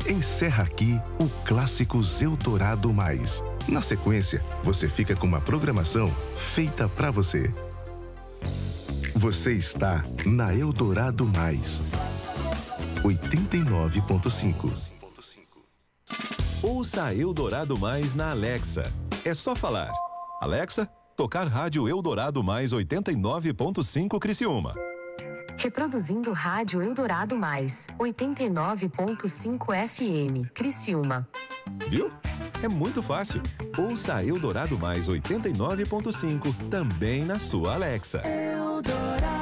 Encerra aqui o Clássicos Eldorado Mais. Na sequência, você fica com uma programação feita pra você. Você está na Eldorado Mais. 89.5. Ouça a Eldorado Mais na Alexa. É só falar: Alexa, tocar rádio Eldorado Mais 89.5 Criciúma. Reproduzindo rádio Eldorado Mais 89.5 FM Criciúma. Viu? É muito fácil. Ouça a Eldorado Mais 89.5 também na sua Alexa. Eldorado.